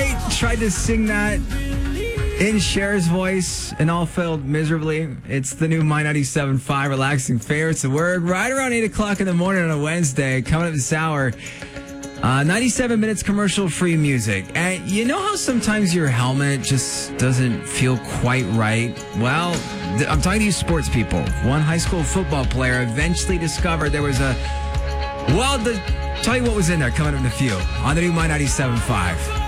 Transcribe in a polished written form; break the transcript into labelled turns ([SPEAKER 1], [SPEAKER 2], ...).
[SPEAKER 1] I tried to sing that in Cher's voice and all failed miserably. It's the new My 97.5 Relaxing Favorites. The word right around 8 o'clock in the morning on a Wednesday. Coming up this hour, 97 minutes commercial-free music. And you know how sometimes your helmet just doesn't feel quite right? Well, I'm talking to you sports people. One high school football player eventually discovered there was tell you what was in there coming up in a few on the new My 97.5.